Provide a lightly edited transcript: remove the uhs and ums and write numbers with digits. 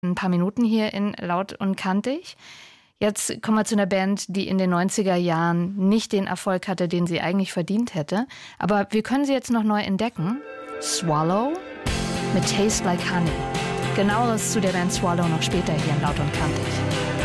ein paar Minuten hier in Laut und Kantig. Jetzt kommen wir zu einer Band, die in den 90er Jahren nicht den Erfolg hatte, den sie eigentlich verdient hätte. Aber wir können sie jetzt noch neu entdecken. Swallow mit Taste Like Honey. Genaueres zu der Band Swallow noch später hier in Laut und Kantig.